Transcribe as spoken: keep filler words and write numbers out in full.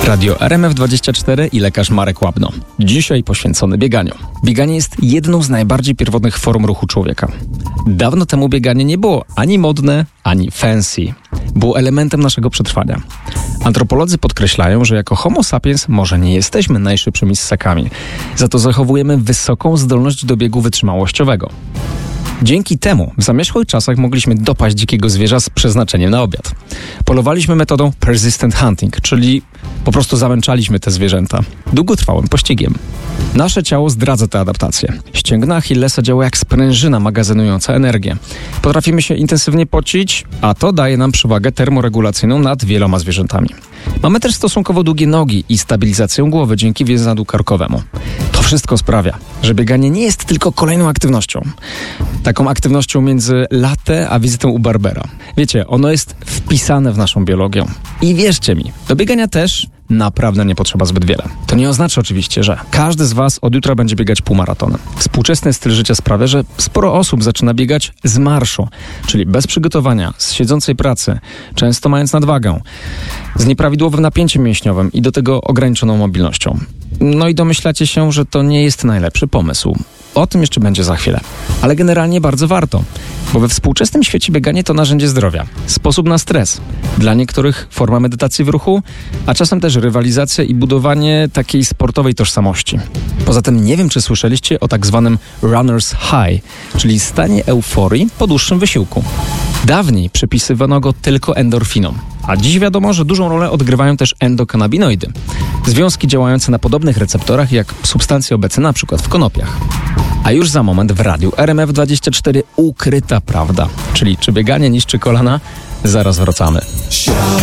Radio R M F dwadzieścia cztery i lekarz Marek Łabno. Dzisiaj poświęcony bieganiu. Bieganie jest jedną z najbardziej pierwotnych form ruchu człowieka. Dawno temu bieganie nie było ani modne, ani fancy. Było elementem naszego przetrwania. Antropolodzy podkreślają, że jako homo sapiens może nie jesteśmy najszybszymi ssakami. Za to zachowujemy wysoką zdolność do biegu wytrzymałościowego. Dzięki temu w zamierzchłych czasach mogliśmy dopaść dzikiego zwierza z przeznaczeniem na obiad. Polowaliśmy metodą persistent hunting, czyli po prostu zamęczaliśmy te zwierzęta długotrwałym pościgiem. Nasze ciało zdradza tę adaptację. Ścięgna Achillesa działa jak sprężyna magazynująca energię. Potrafimy się intensywnie pocić, a to daje nam przewagę termoregulacyjną nad wieloma zwierzętami. Mamy też stosunkowo długie nogi i stabilizację głowy dzięki więzadłu karkowemu. To wszystko sprawia, że bieganie nie jest tylko kolejną aktywnością. Taką aktywnością między latte a wizytą u barbera. Wiecie, ono jest wpisane w naszą biologię. I wierzcie mi, do biegania też naprawdę nie potrzeba zbyt wiele. To nie oznacza oczywiście, że każdy z was od jutra będzie biegać półmaratonem. Współczesny styl życia sprawia, że sporo osób zaczyna biegać z marszu, czyli bez przygotowania, z siedzącej pracy, często mając nadwagę, z nieprawidłowym napięciem mięśniowym i do tego ograniczoną mobilnością. No i domyślacie się, że to nie jest najlepszy pomysł. O tym jeszcze będzie za chwilę. Ale generalnie bardzo warto, bo we współczesnym świecie bieganie to narzędzie zdrowia, sposób na stres. Dla niektórych forma medytacji w ruchu, a czasem też rywalizacja i budowanie takiej sportowej tożsamości. Poza tym nie wiem, czy słyszeliście o tak zwanym runner's high, czyli stanie euforii po dłuższym wysiłku. Dawniej przypisywano go tylko endorfinom, a dziś wiadomo, że dużą rolę odgrywają też endokanabinoidy. Związki działające na podobnych receptorach jak substancje obecne na przykład w konopiach. A już za moment w radiu R M F dwadzieścia cztery ukryta prawda, czyli czy bieganie niszczy kolana? Zaraz wracamy.